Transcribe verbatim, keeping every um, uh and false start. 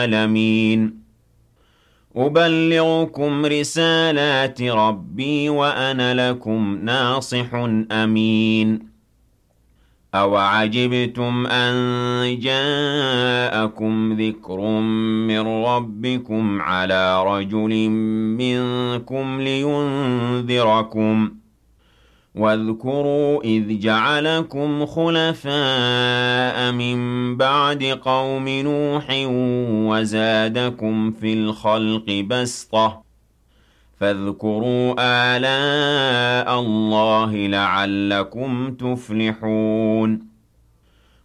العالمين أبلغكم رسالات ربي وأنا لكم ناصح أمين أَوَعَجِبْتُمْ أَن جَاءَكُمْ ذِكْرٌ مِّن رَّبِّكُمْ عَلَىٰ رَجُلٍ مِّنكُمْ لِيُنذِرَكُمْ ۖ وَاذْكُرُوا إِذْ جَعَلَكُمْ خُلَفَاءَ مِن بَعْدِ قَوْمِ نُوحٍ وَزَادَكُمْ فِي الْخَلْقِ بَسْطَةً ۖ فاذكروا آلاء الله لعلكم تفلحون